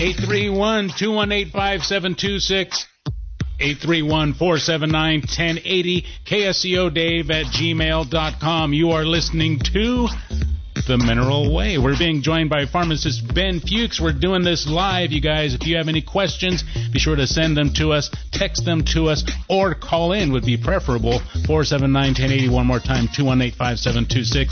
831-218-5726. 831-479-1080. KSCODave@gmail.com. You are listening to The Mineral Way. We're being joined by pharmacist Ben Fuchs. We're doing this live, you guys. If you have any questions, be sure to send them to us, text them to us, or call in would be preferable. 479-1080. One more time, 218-5726.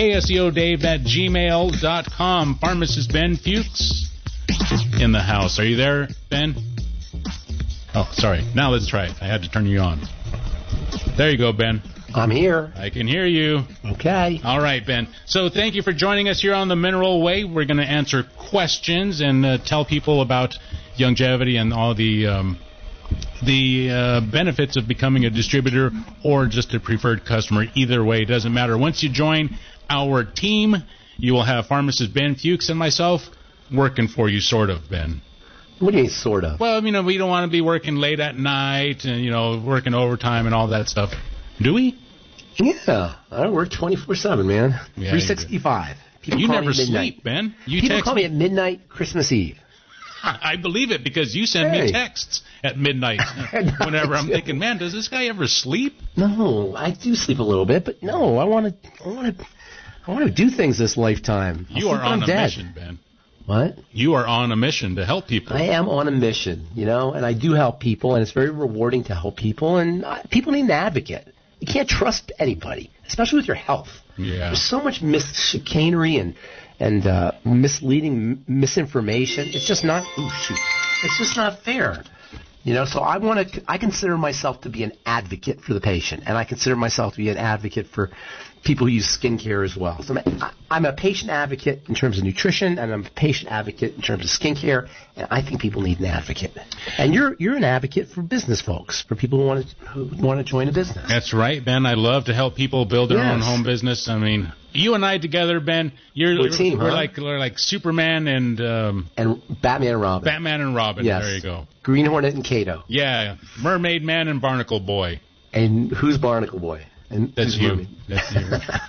KSCODave@gmail.com. Pharmacist Ben Fuchs in the house. Are you there, Ben? Oh, sorry. Now let's try it. I had to turn you on. There you go, Ben. I'm here. I can hear you. Okay. All right, Ben. So thank you for joining us here on The Mineral Way. We're going to answer questions and tell people about longevity and all the benefits of becoming a distributor or just a preferred customer. Either way, it doesn't matter. Once you join our team, you will have pharmacist Ben Fuchs and myself working for you, sort of, Ben. What do you mean, sort of? Well, we don't want to be working late at night and, working overtime and all that stuff. Do we? Yeah. I work 24/7, man. Yeah, 365. You never sleep, Ben. People call me at midnight Christmas Eve. I believe it because you send me texts at midnight whenever I'm thinking, man, does this guy ever sleep? No, I do sleep a little bit, but no, I want to do things this lifetime. You are on a mission, Ben. What? You are on a mission to help people. I am on a mission, and I do help people, and it's very rewarding to help people, and people need an advocate. You can't trust anybody, especially with your health. Yeah. There's so much chicanery and misleading misinformation. It's just not. It's just not fair. So I consider myself to be an advocate for the patient, and I consider myself to be an advocate for people who use skincare as well. So I'm a patient advocate in terms of nutrition, and I'm a patient advocate in terms of skincare, and I think people need an advocate. And you're an advocate for business folks, for people who want to join a business. That's right, Ben. I love to help people build their own home business. I mean, you and I together, Ben, we're a team, we're like Superman and Batman and Robin. Batman and Robin. Yes. There you go. Green Hornet and Kato. Yeah, Mermaid Man and Barnacle Boy. And who's Barnacle Boy? And that's you. That's you.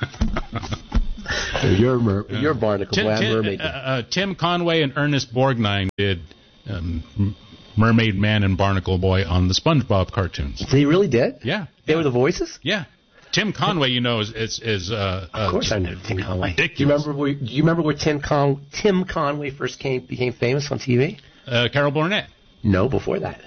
So you're Barnacle Boy. I'm Mermaid. Tim Conway and Ernest Borgnine did Mermaid Man and Barnacle Boy on the SpongeBob cartoons. They really did? Yeah. They were the voices? Yeah. Tim Conway, is of course I know Tim Conway. Ridiculous. Do you remember where Tim Conway first became famous on TV? Carol Burnett. No, before that.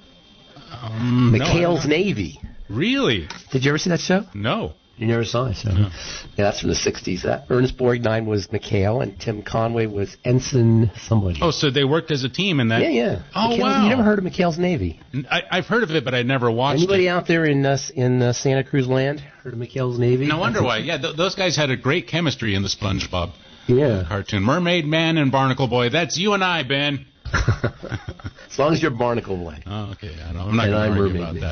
McHale's Navy. Really? Did you ever see that show? No. You never saw it, so. No. Yeah, that's from the 60s. Ernest Borgnine was McHale, and Tim Conway was Ensign somebody. Oh, so they worked as a team in that? Yeah. Oh, McHale's, wow. You never heard of McHale's Navy? I've heard of it, but I never watched Anybody it. out there in Santa Cruz land heard of McHale's Navy? No wonder why. Yeah, those guys had a great chemistry in the SpongeBob cartoon. Mermaid Man and Barnacle Boy. That's you and I, Ben. As long as you're Barnacle Boy. Oh, okay. I'm not going to argue about that.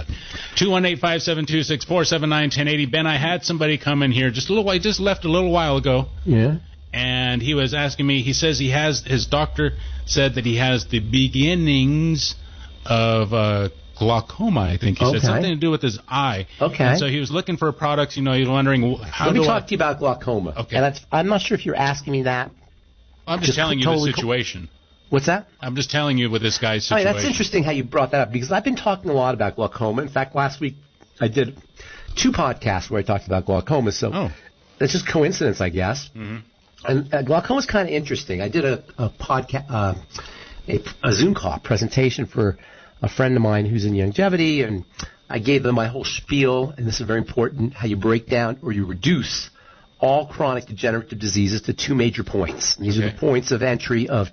218-572-6479-1080. Ben, I had somebody come in here just left a little while ago. Yeah. And he was asking me, he says his doctor said that he has the beginnings of glaucoma, I think. He said something to do with his eye. Okay. And so he was looking for products, he was wondering how Let me talk to you about glaucoma. Okay. And I'm not sure if you're asking me that. I'm just telling you the situation. What's that? I'm just telling you with this guy's situation. That's interesting how you brought that up, because I've been talking a lot about glaucoma. In fact, last week I did 2 podcasts where I talked about glaucoma, so it's just coincidence, I guess. Mm-hmm. And glaucoma is kind of interesting. I did a podcast, a Zoom call presentation for a friend of mine who's in longevity, and I gave them my whole spiel, and this is very important, how you break down or you reduce all chronic degenerative diseases to 2 major points. These are the points of entry of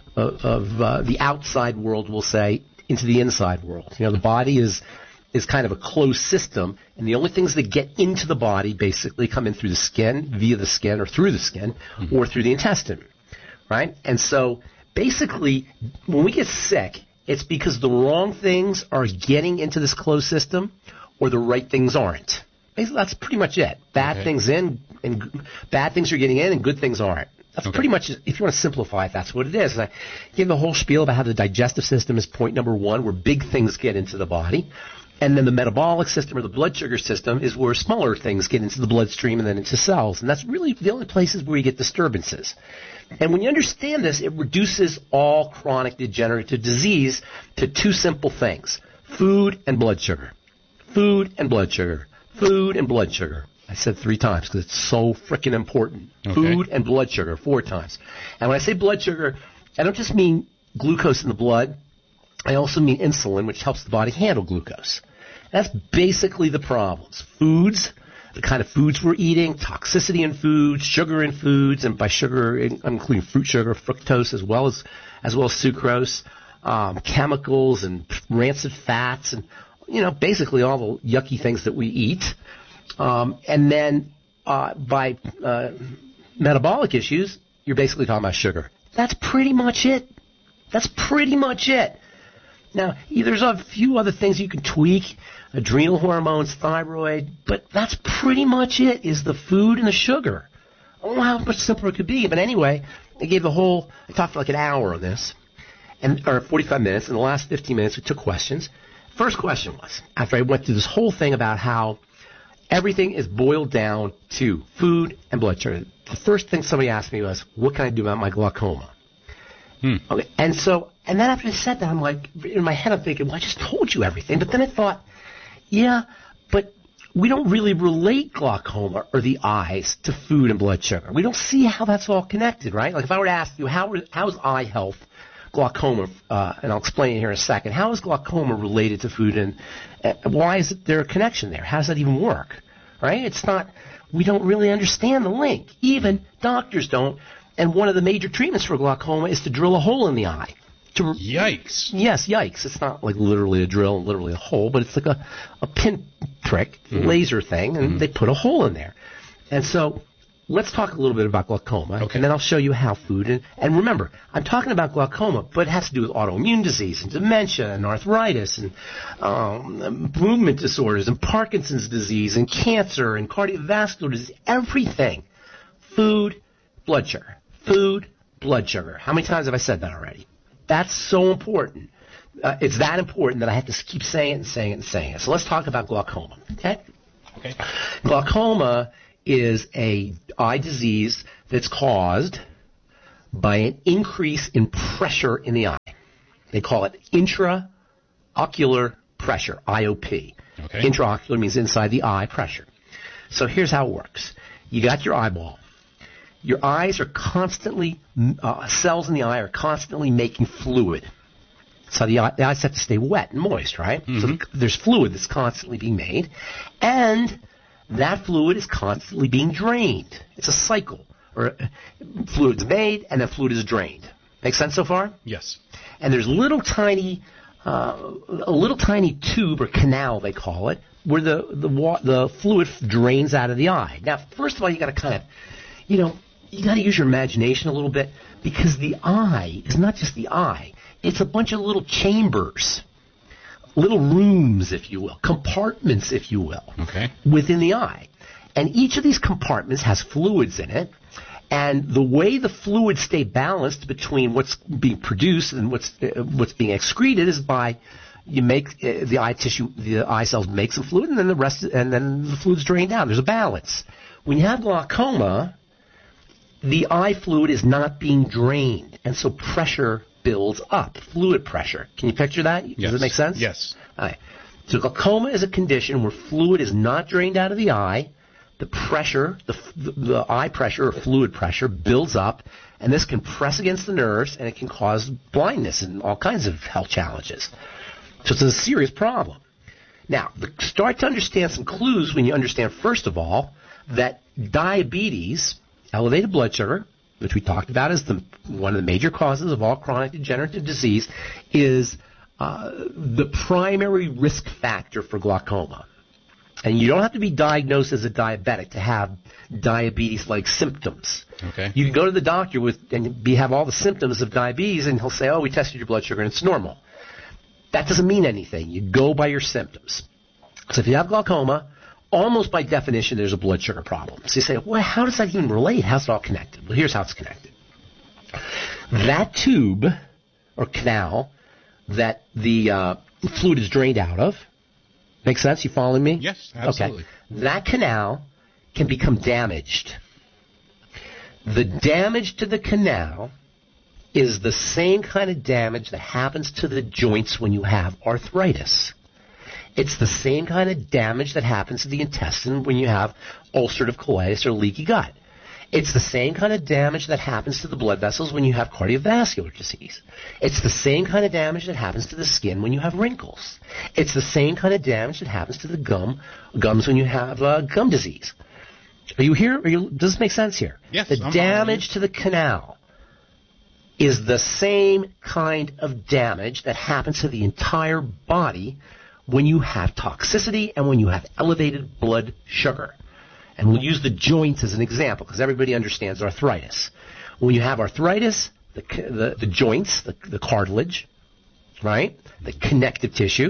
the outside world, we'll say, into the inside world. The body is kind of a closed system, and the only things that get into the body basically come in through the skin, via the skin, or through the skin, or through the intestine, right? And so basically, when we get sick, it's because the wrong things are getting into this closed system, or the right things aren't. Basically, that's pretty much it. Bad things in, and bad things are getting in, and good things aren't. That's pretty much, if you want to simplify it, that's what it is. And I gave the whole spiel about how the digestive system is point number 1, where big things get into the body. And then the metabolic system or the blood sugar system is where smaller things get into the bloodstream and then into cells. And that's really the only places where you get disturbances. And when you understand this, it reduces all chronic degenerative disease to two simple things: food and blood sugar. Food and blood sugar. Food and blood sugar. I said 3 times because it's so freaking important. Okay. Food and blood sugar 4 times. And when I say blood sugar, I don't just mean glucose in the blood. I also mean insulin, which helps the body handle glucose. That's basically the problems. Foods, the kind of foods we're eating, toxicity in foods, sugar in foods, and by sugar, I'm including fruit sugar, fructose, as well as sucrose, chemicals and rancid fats, and basically all the yucky things that we eat. And then by metabolic issues, you're basically talking about sugar. That's pretty much it. Now, there's a few other things you can tweak, adrenal hormones, thyroid, but that's pretty much it, is the food and the sugar. I don't know how much simpler it could be, but anyway, I talked for like an hour on this, or 45 minutes, and the last 15 minutes we took questions. First question was, after I went through this whole thing about how everything is boiled down to food and blood sugar, the first thing somebody asked me was, what can I do about my glaucoma? Okay, and then after I said that, I'm like, in my head I'm thinking, well, I just told you everything. But then I thought, yeah, but we don't really relate glaucoma or the eyes to food and blood sugar. We don't see how that's all connected, right? Like if I were to ask you, how is eye health, glaucoma, and I'll explain it here in a second, how is glaucoma related to food, and why is there a connection there? How does that even work, right? We don't really understand the link. Even doctors don't. And one of the major treatments for glaucoma is to drill a hole in the eye. Yikes. Yes, yikes. It's not like literally a drill and literally a hole, but it's like a pin prick, laser thing, and they put a hole in there. And so let's talk a little bit about glaucoma, and then I'll show you how food, and remember, I'm talking about glaucoma, but it has to do with autoimmune disease and dementia and arthritis and movement disorders and Parkinson's disease and cancer and cardiovascular disease, everything. Food, blood sugar. Food, blood sugar. How many times have I said that already? That's so important. It's that important that I have to keep saying it and saying it and saying it. So let's talk about glaucoma, okay? Glaucoma is a eye disease that's caused by an increase in pressure in the eye. They call it intraocular pressure, IOP. Okay. Intraocular means inside the eye pressure. So here's how it works. You got your eyeball. Your eyes are constantly, cells in the eye are constantly making fluid. So the eyes have to stay wet and moist, right? Mm-hmm. So there's fluid that's constantly being made, and that fluid is constantly being drained. It's a cycle. Or fluid's made, and then fluid is drained. Make sense so far? Yes. And there's a little tiny tube or canal, they call it, where the fluid drains out of the eye. Now, first of all, you got to kind of, you got to use your imagination a little bit, because the eye is not just the eye. It's a bunch of little chambers, little rooms, if you will, compartments, if you will, within the eye. And each of these compartments has fluids in it, and the way the fluids stay balanced between what's being produced and what's being excreted is by you make the eye tissue, the eye cells make some fluid, and then the fluid's drained out. There's a balance. When you have glaucoma, the eye fluid is not being drained, and so pressure builds up, fluid pressure. Can you picture that? Yes. Does that make sense? Yes. All right. So glaucoma is a condition where fluid is not drained out of the eye. The pressure, the eye pressure or fluid pressure builds up, and this can press against the nerves, and it can cause blindness and all kinds of health challenges. So it's a serious problem. Now, start to understand some clues when you understand, first of all, that diabetes, elevated blood sugar, which we talked about as one of the major causes of all chronic degenerative disease, is the primary risk factor for glaucoma. And you don't have to be diagnosed as a diabetic to have diabetes-like symptoms. Okay. You can go to the doctor and have all the symptoms of diabetes, and he'll say, oh, we tested your blood sugar and it's normal. That doesn't mean anything. You go by your symptoms. So if you have glaucoma, almost by definition, there's a blood sugar problem. So you say, well, how does that even relate? How's it all connected? Well, here's how it's connected. That tube or canal that the fluid is drained out of Make sense? You following me? Yes, absolutely. Okay. That canal can become damaged. The damage to the canal is the same kind of damage that happens to the joints when you have arthritis. It's the same kind of damage that happens to the intestine when you have ulcerative colitis or leaky gut. It's the same kind of damage that happens to the blood vessels when you have cardiovascular disease. It's the same kind of damage that happens to the skin when you have wrinkles. It's the same kind of damage that happens to the gums when you have gum disease. Are you here? Does this make sense here? Yes. The damage to the canal is the same kind of damage that happens to the entire body when you have toxicity and when you have elevated blood sugar. And we'll use the joints as an example because everybody understands arthritis. When you have arthritis, the joints, the cartilage, right, the connective tissue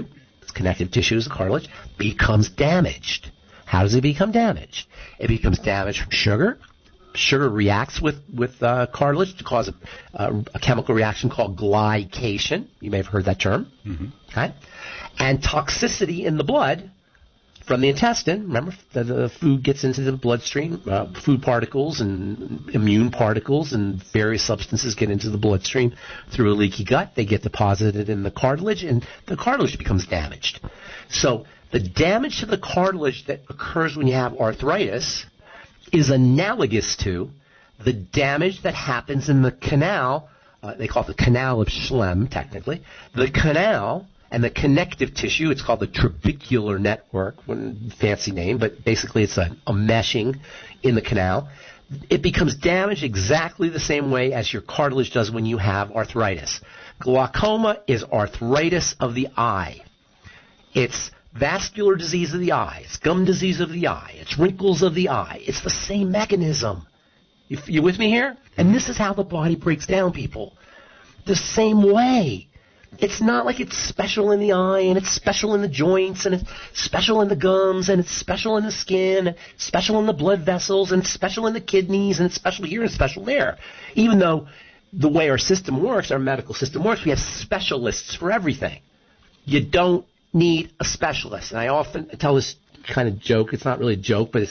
is the cartilage, becomes damaged. How does it become damaged? It becomes damaged from sugar. Sugar reacts with cartilage to cause a chemical reaction called glycation. You may have heard that term. Mm-hmm. Okay? And toxicity in the blood from the intestine. Remember, the food gets into the bloodstream. Food particles and immune particles and various substances get into the bloodstream through a leaky gut. They get deposited in the cartilage, and the cartilage becomes damaged. So the damage to the cartilage that occurs when you have arthritis is analogous to the damage that happens in the canal. They call it the canal of Schlemm, technically. The canal and the connective tissue, it's called the trabecular network, fancy name, but basically it's a meshing in the canal. It becomes damaged exactly the same way as your cartilage does when you have arthritis. Glaucoma is arthritis of the eye. It's vascular disease of the eye. It's gum disease of the eye. It's wrinkles of the eye. It's the same mechanism. You with me here? And this is how the body breaks down, people. The same way. It's not like it's special in the eye, and it's special in the joints, and it's special in the gums, and it's special in the skin, and it's special in the blood vessels, and it's special in the kidneys, and it's special here and special there. Even though the way our system works, our medical system works, we have specialists for everything. You don't need a specialist. And I often tell this kind of joke. It's not really a joke, but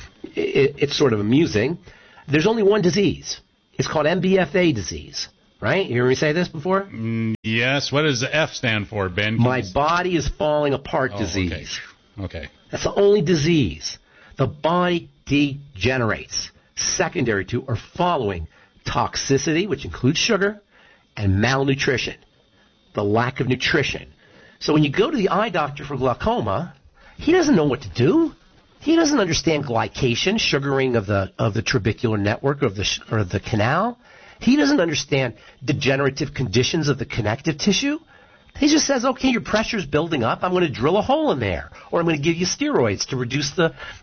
it's sort of amusing. There's only one disease. It's called MBFA disease. Right? You heard me say this before? Yes. What does the F stand for, Ben? My body is falling apart disease. Okay. That's the only disease. The body degenerates. Secondary to or following toxicity, which includes sugar, and malnutrition, the lack of nutrition. So when you go to the eye doctor for glaucoma, he doesn't know what to do. He doesn't understand glycation, sugaring of the trabecular network or the canal. He doesn't understand degenerative conditions of the connective tissue. He just says, okay, your pressure's building up. I'm going to drill a hole in there. Or I'm going to give you steroids to reduce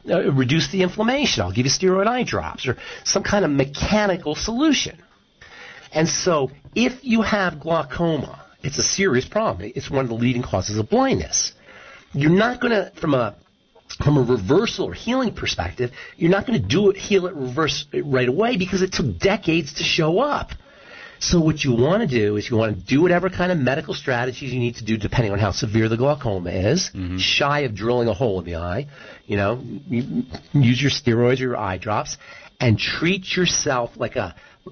the inflammation. I'll give you steroid eye drops or some kind of mechanical solution. And so if you have glaucoma, it's a serious problem. It's one of the leading causes of blindness. You're not going to, from a reversal or healing perspective, you're not going to heal it, reverse it right away because it took decades to show up. So what you want to do is you want to do whatever kind of medical strategies you need to do depending on how severe the glaucoma is, shy of drilling a hole in the eye. You use your steroids or your eye drops and treat yourself like you're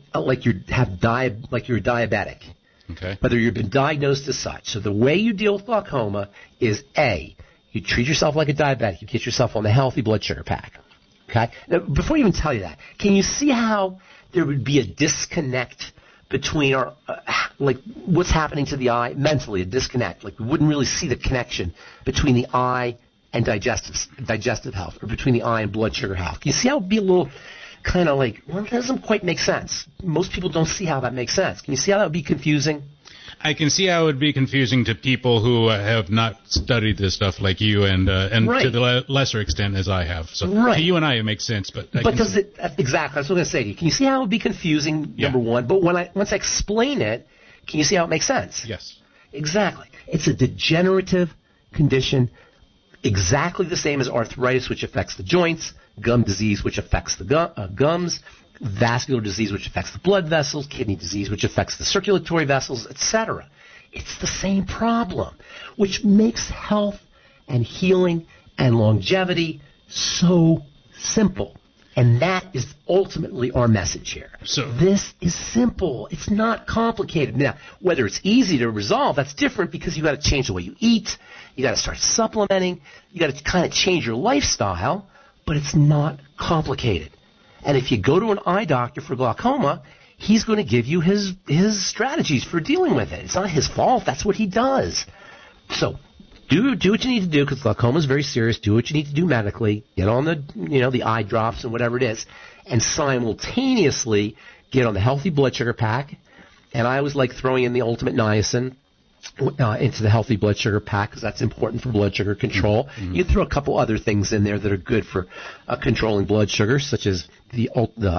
diabetic. Okay. Whether you've been diagnosed as such. So the way you deal with glaucoma is A, you treat yourself like a diabetic. You get yourself on the healthy blood sugar pack. Okay? Now, before I even tell you that, can you see how there would be a disconnect between what's happening to the eye mentally, a disconnect? Like we wouldn't really see the connection between the eye and digestive health, or between the eye and blood sugar health. Can you see how it would be a little kind of like, well, it doesn't quite make sense. Most people don't see how that makes sense. Can you see how that would be confusing? I can see how it would be confusing to people who have not studied this stuff like you, and right. To the lesser extent as I have. So right. To you and I, it makes sense. But does it exactly? That's what I'm going to say to you. Can you see how it would be confusing? Yeah. Number one, but once I explain it, can you see how it makes sense? Yes. Exactly. It's a degenerative condition, exactly the same as arthritis, which affects the joints, gum disease, which affects the gums, vascular disease, which affects the blood vessels, kidney disease, which affects the circulatory vessels, etc. It's the same problem, which makes health and healing and longevity. So simple. And that is ultimately our message here. So this is simple. It's not complicated. Now, whether it's easy to resolve, that's different because you got to change the way you eat. You got to start supplementing. You got to kind of change your lifestyle, but it's not complicated. And if you go to an eye doctor for glaucoma, he's going to give you his strategies for dealing with it. It's not his fault. That's what he does. So do what you need to do because glaucoma is very serious. Do what you need to do medically. Get on the eye drops and whatever it is, and simultaneously get on the healthy blood sugar pack. And I always like throwing in the ultimate niacin into the healthy blood sugar pack because that's important for blood sugar control. Mm-hmm. You throw a couple other things in there that are good for controlling blood sugar, such as the ultimate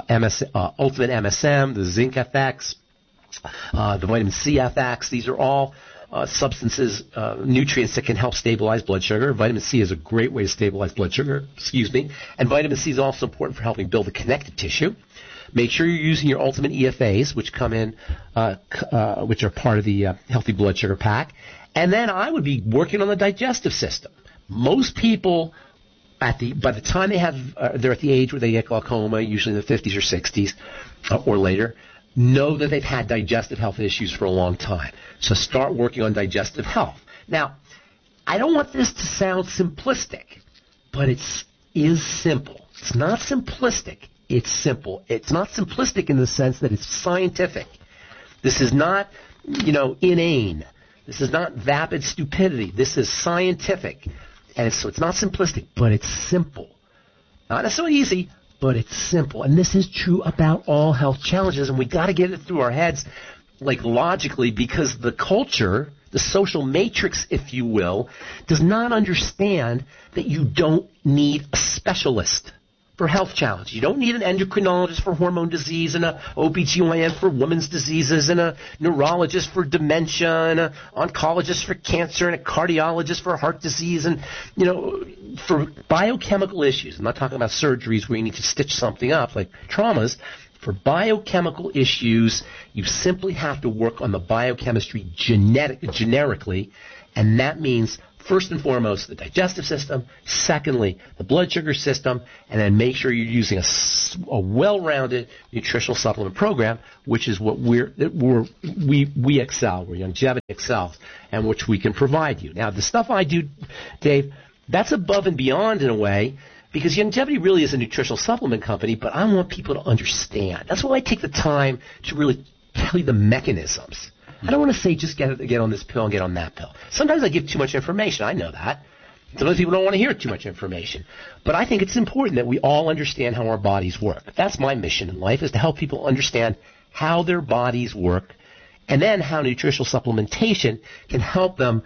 MSM, the Zinc FX, the vitamin C FX. These are all substances, nutrients that can help stabilize blood sugar. Vitamin C is a great way to stabilize blood sugar. And vitamin C is also important for helping build the connective tissue. Make sure you're using your ultimate EFAs, which come in, which are part of the healthy blood sugar pack. And then I would be working on the digestive system. Most people, by the time they're at the age where they get glaucoma, usually in the 50s or 60s or later, know that they've had digestive health issues for a long time. So start working on digestive health. Now, I don't want this to sound simplistic, but it is simple. It's not simplistic. It's simple. It's not simplistic in the sense that it's scientific. This is not, inane. This is not vapid stupidity. This is scientific. And so it's not simplistic, but it's simple. Not necessarily easy, but it's simple. And this is true about all health challenges, and we got to get it through our heads, like logically, because the culture, the social matrix, if you will, does not understand that you don't need a specialist for health challenges. You don't need an endocrinologist for hormone disease and an OBGYN for women's diseases and a neurologist for dementia and an oncologist for cancer and a cardiologist for heart disease and, for biochemical issues. I'm not talking about surgeries where you need to stitch something up like traumas. For biochemical issues, you simply have to work on the biochemistry generically, and that means first and foremost, the digestive system. Secondly, the blood sugar system. And then make sure you're using a well-rounded nutritional supplement program, which is what we excel, where Youngevity excels, and which we can provide you. Now, the stuff I do, Dave, that's above and beyond in a way, because Youngevity really is a nutritional supplement company, but I want people to understand. That's why I take the time to really tell you the mechanisms. I don't want to say just get on this pill and get on that pill. Sometimes I give too much information. I know that. Sometimes people don't want to hear too much information. But I think it's important that we all understand how our bodies work. That's my mission in life, is to help people understand how their bodies work and then how nutritional supplementation can help them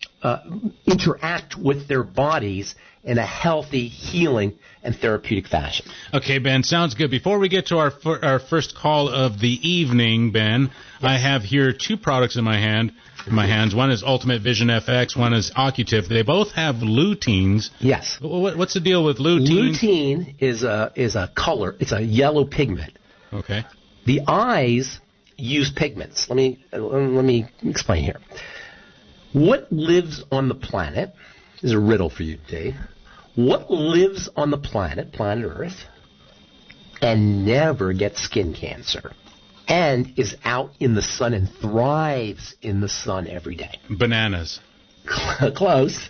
interact with their bodies in a healthy, healing, and therapeutic fashion. Okay, Ben, sounds good. Before we get to our first call of the evening, Ben, yes. I have here two products in my hands. One is Ultimate Vision FX. One is Occutif. They both have luteins. Yes. What's the deal with lutein? Lutein is a color. It's a yellow pigment. Okay. The eyes use pigments. Let me explain here. What lives on the planet is a riddle for you, Dave. What lives on the planet Earth, and never gets skin cancer, and is out in the sun and thrives in the sun every day? Bananas. Close.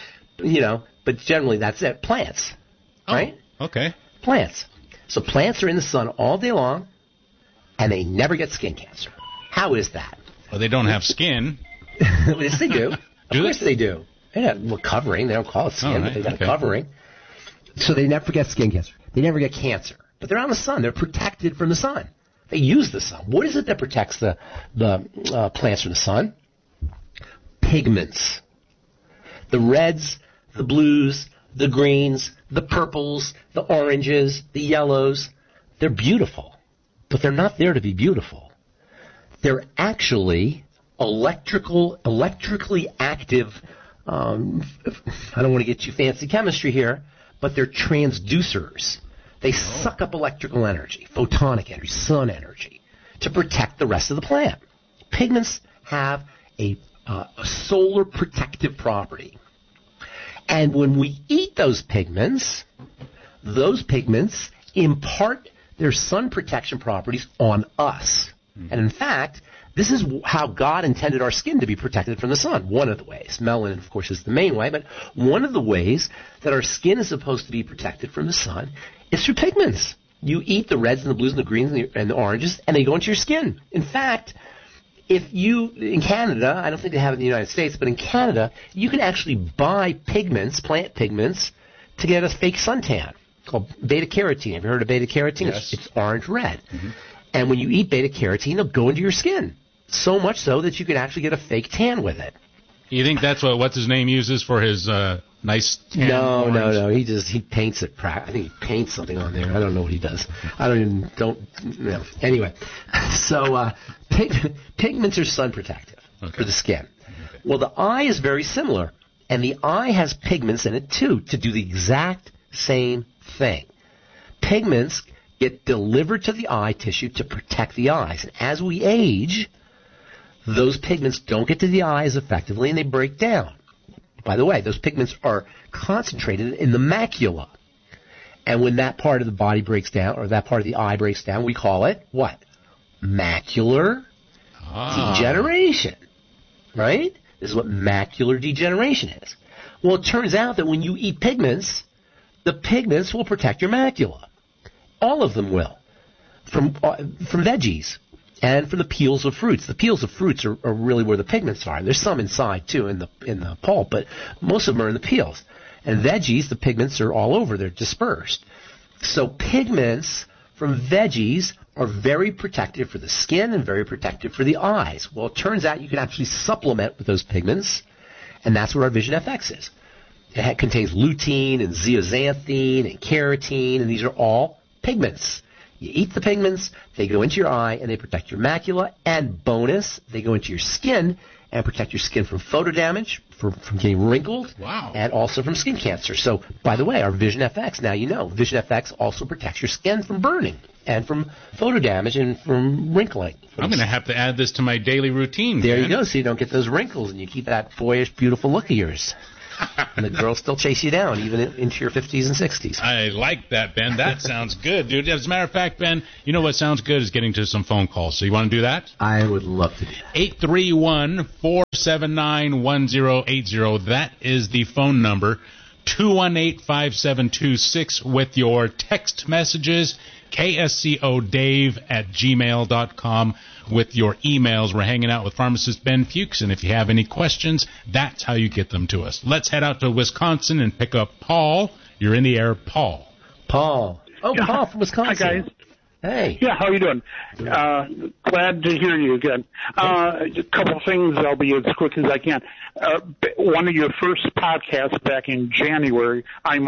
But generally that's it. Plants. Right? Okay. Plants. So plants are in the sun all day long, and they never get skin cancer. How is that? Well, they don't have skin. Yes, they do. Of course they do. They have covering. They don't call it skin, but they got a covering. So they never get skin cancer. They never get cancer. But they're out in the sun. They're protected from the sun. They use the sun. What is it that protects the plants from the sun? Pigments. The reds, the blues, the greens, the purples, the oranges, the yellows. They're beautiful. But they're not there to be beautiful. They're actually electrically active. I don't want to get too fancy chemistry here, but they're transducers. They suck up electrical energy, photonic energy, sun energy, to protect the rest of the plant. Pigments have a solar protective property. And when we eat those pigments impart their sun protection properties on us. And in fact, this is how God intended our skin to be protected from the sun. One of the ways. Melanin, of course, is the main way, but one of the ways that our skin is supposed to be protected from the sun is through pigments. You eat the reds and the blues and the greens and the oranges, and they go into your skin. In fact, in Canada, I don't think they have it in the United States, but in Canada, you can actually buy pigments, plant pigments, to get a fake suntan called beta-carotene. Have you heard of beta-carotene? Yes. It's orange-red. Mm-hmm. And when you eat beta-carotene, it'll go into your skin. So much so that you can actually get a fake tan with it. You think that's what's his name uses for his nice tan? No. He paints it. I think he paints something on there. I don't know what he does. Anyway, so pigments are sun protective for the skin. Okay. Well, the eye is very similar, and the eye has pigments in it too to do the exact same thing. Pigments get delivered to the eye tissue to protect the eyes. And as we age, those pigments don't get to the eye as effectively, and they break down. By the way, those pigments are concentrated in the macula. And when that part of the body breaks down, or that part of the eye breaks down, we call it what? Macular degeneration. Right? This is what macular degeneration is. Well, it turns out that when you eat pigments, the pigments will protect your macula. All of them will. From veggies and from the peels of fruits. The peels of fruits are really where the pigments are. There's some inside too in the pulp, but most of them are in the peels. And veggies, the pigments are all over. They're dispersed. So pigments from veggies are very protective for the skin and very protective for the eyes. Well, it turns out you can actually supplement with those pigments, and that's what our Vision FX is. It contains lutein and zeaxanthin and carotene, and these are all pigments. You eat the pigments, they go into your eye, and they protect your macula, and bonus, they go into your skin and protect your skin from photo damage, from getting wrinkled, and also from skin cancer. So, by the way, our Vision FX, now you know, Vision FX also protects your skin from burning and from photo damage and from wrinkling. I'm going to have to add this to my daily routine. There you go, so you don't get those wrinkles, and you keep that boyish, beautiful look of yours. And the girls still chase you down, even into your 50s and 60s. I like that, Ben. That sounds good, dude. As a matter of fact, Ben, you know what sounds good is getting to some phone calls. So you want to do that? I would love to do that. 831-479-1080. That is the phone number. 218-5726 with your text messages. kscodave@gmail.com with your emails. We're hanging out with pharmacist Ben Fuchs, and if you have any questions, that's how you get them to us. Let's head out to Wisconsin and pick up Paul. You're in the air, Paul. Paul. Oh, yeah. Paul from Wisconsin. Hi, guys. Hey. Yeah, how are you doing? Glad to hear you again. A couple of things, I'll be as quick as I can. One of your first podcasts back in January,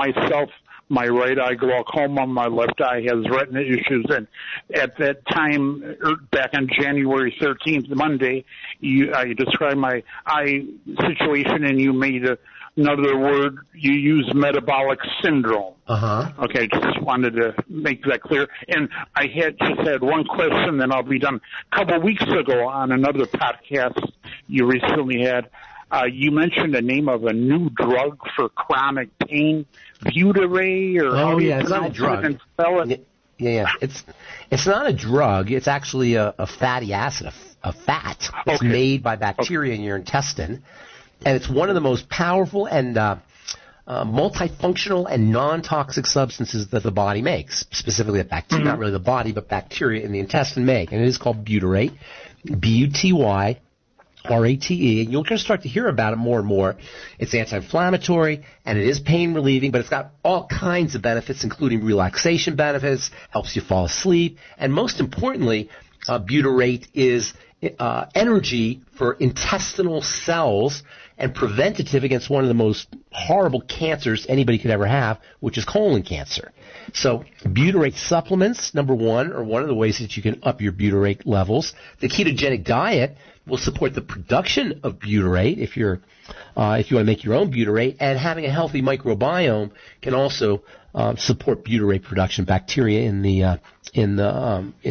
my right eye glaucoma, my left eye has retina issues, and at that time, back on January 13th, Monday, I described my eye situation, and you made another word, you used metabolic syndrome. Okay, just wanted to make that clear. And I just had one question, then I'll be done. A couple of weeks ago on another podcast you recently had, you mentioned the name of a new drug for chronic pain, Butyrate, or it's not a drug. And spell it? Yeah. It's not a drug. It's actually a fatty acid, a fat. It's made by bacteria in your intestine, and it's one of the most powerful and multifunctional and non-toxic substances that the body makes. Specifically, the bacteria, not really the body, but bacteria in the intestine make, and it is called Butyrate, Butyrate. And you're going to start to hear about it more and more. It's anti-inflammatory, and it is pain relieving, but it's got all kinds of benefits, including relaxation benefits, helps you fall asleep, and most importantly, Butyrate is energy for intestinal cells and preventative against one of the most horrible cancers anybody could ever have, which is colon cancer. So Butyrate supplements, number one, are one of the ways that you can up your Butyrate levels. The ketogenic diet will support the production of Butyrate if you want to make your own Butyrate, and having a healthy microbiome can also support Butyrate production. Bacteria in the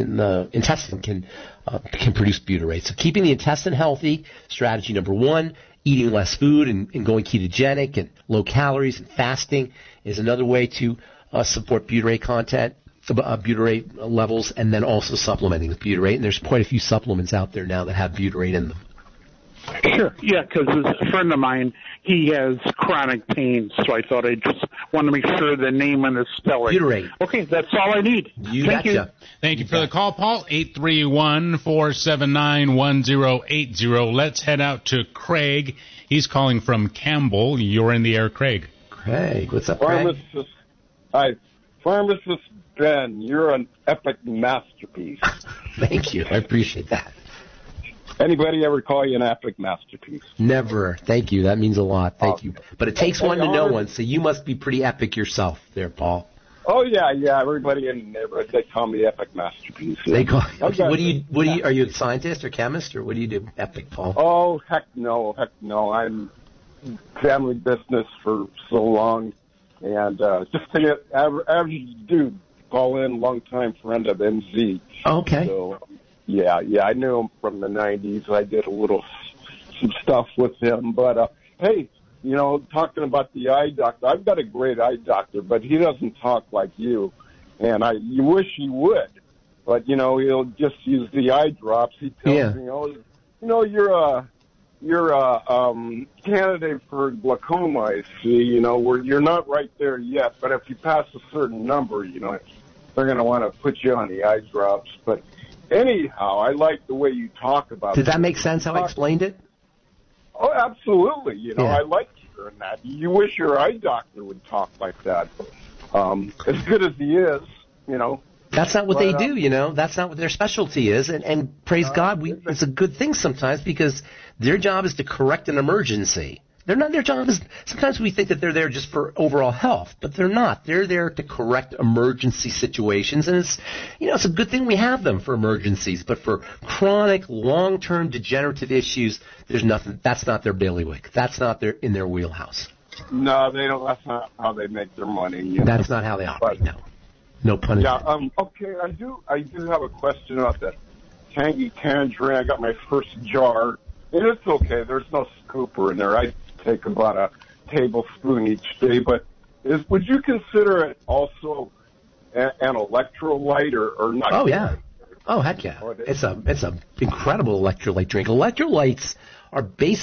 intestine can produce Butyrate. So keeping the intestine healthy, strategy number one. eating less food and going ketogenic and low calories and fasting is another way to support butyrate content, butyrate levels, and then also supplementing with butyrate. And there's quite a few supplements out there now that have butyrate in them. Sure, yeah, because a friend of mine, he has chronic pain, so I thought I just want to make sure the name and the spelling. Butyrate. Okay, that's all I need. Thank you. Thank you for the call, Paul. 831-479-1080. Let's head out to Craig. He's calling from Campbell. You're in the air, Craig. Craig, what's up, Craig? Pharmacist Ben, you're an epic masterpiece. Thank you. I appreciate that. Anybody ever call you an epic masterpiece? Never. Thank you. That means a lot. Thank you. But it takes one to know one, so you must be pretty epic yourself there, Paul. Oh, yeah. Everybody in the neighborhood, they call me epic masterpiece. They call. Okay, what do you? Are you a scientist or chemist, or what do you do, epic, Paul? Oh, heck no. I'm family business for so long. And just to get average dude, call in, long-time friend of MZ. Okay. So, yeah, I knew him from the 90s. I did some stuff with him. But, hey, talking about the eye doctor, I've got a great eye doctor, but he doesn't talk like you. And you wish he would. But, he'll just use the eye drops. He tells me, you're a candidate for glaucoma, I see, where you're not right there yet. But if you pass a certain number, they're going to want to put you on the eye drops. But anyhow, I like the way you talk about it. Did that make sense how I explained it? Oh, absolutely. I like hearing that. You wish your eye doctor would talk like that. As good as he is, That's not what they do, That's not what their specialty is. And praise God, it's a good thing sometimes because their job is to correct an emergency. Their job is, sometimes we think that they're there just for overall health, but they're not. They're there to correct emergency situations, and it's a good thing we have them for emergencies, but for chronic, long-term degenerative issues, there's nothing, that's not their bailiwick. That's not in their wheelhouse. No, they don't, that's not how they make their money. That's not how they operate, no. No pun intended. Yeah, okay, I do have a question about that tangy tangerine. I got my first jar, and it's okay. There's no scooper in there. I take about a tablespoon each day, but would you consider it also an electrolyte or not? Oh, yeah. Oh, heck yeah. It's a incredible electrolyte drink. Electrolytes are basically